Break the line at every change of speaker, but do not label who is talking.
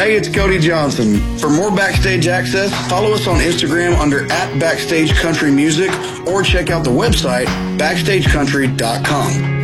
Hey, it's Cody Johnson. For more backstage access, follow us on Instagram under @BackstageCountryMusic or check out the website backstagecountry.com.